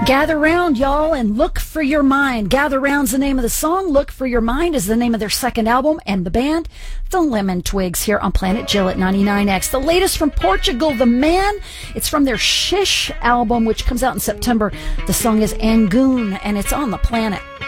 Gather round, y'all, and look for your mind. Gather round's the name of the song. Look for your mind is the name of their second album, and the band, the Lemon Twigs, here on Planet Jill at 99X. The latest from Portugal, The Man. It's from their Shish album, which comes out in September. The song is Angoon, and it's on the Planet.